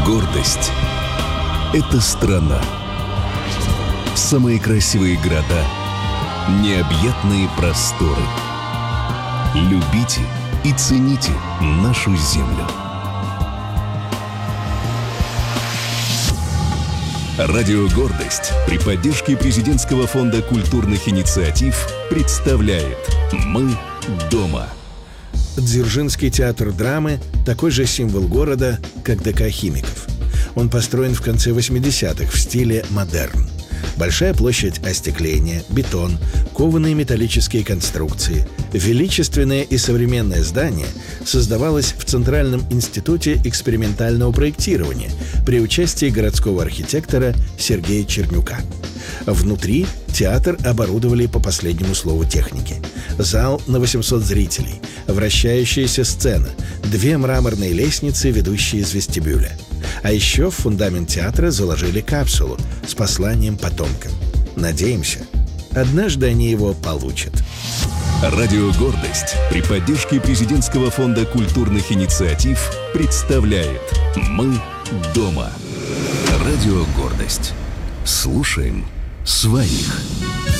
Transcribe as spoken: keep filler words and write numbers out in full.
Гордость — это страна. Самые красивые города, необъятные просторы. Любите и цените нашу землю. Радио «Гордость» при поддержке Президентского фонда культурных инициатив представляет «Мы дома». Дзержинский театр драмы – такой же символ города, как ДК «Химиков». Он построен в конце восьмидесятых в стиле модерн. Большая площадь остекления, бетон, кованые металлические конструкции. Величественное и современное здание создавалось в Центральном институте экспериментального проектирования при участии городского архитектора Сергея Чернюка. Внутри театр оборудовали по последнему слову техники. Зал на восемьсот зрителей, вращающаяся сцена, две мраморные лестницы, ведущие из вестибюля. А еще в фундамент театра заложили капсулу с посланием потомкам. Надеемся, однажды они его получат. Радио «Гордость» при поддержке Президентского фонда культурных инициатив представляет «Мы дома». Радио «Гордость». Слушаем своих.